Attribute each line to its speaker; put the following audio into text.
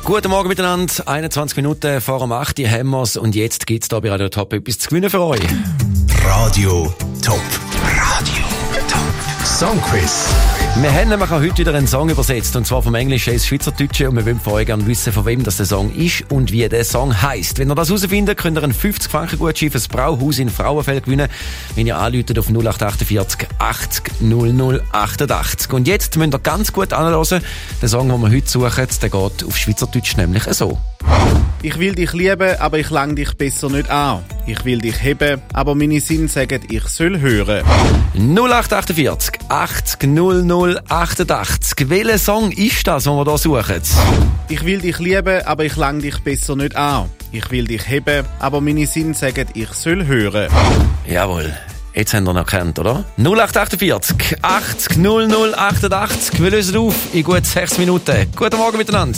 Speaker 1: Guten Morgen miteinander. 21 Minuten vor um 8 Uhr haben wir's und jetzt gibt's da bei Radio Top etwas zu gewinnen für euch.
Speaker 2: Radio Top. Radio Top. Songquiz.
Speaker 1: Wir haben nämlich auch heute wieder einen Song übersetzt, und zwar vom Englischen ins Schweizerdeutsche, und wir wollen von euch gerne wissen, von wem das der Song ist und wie der Song heisst. Wenn ihr das herausfindet, könnt ihr einen 50-Franken-Gutschein fürs Brauhaus in Frauenfeld gewinnen, wenn ihr anruft auf 0848 80 00 88. Und jetzt müsst ihr ganz gut anhören. Der Song, den wir heute suchen, der geht auf Schweizerdeutsch nämlich so.
Speaker 3: Ich will dich lieben, aber ich lang dich besser nicht an. Ich will dich heben, aber meine Sinne sagen, ich soll hören.
Speaker 1: 0848 80 00 88. Welcher Song ist das, den wir hier suchen?
Speaker 3: Ich will dich lieben, aber ich lang dich besser nicht an. Ich will dich heben, aber meine Sinne sagen, ich soll hören.
Speaker 1: Jawohl. Jetzt habt ihr noch erkannt, oder? 0848 80 00 88. Wir lösen auf in gut 6 Minuten. Guten Morgen miteinander.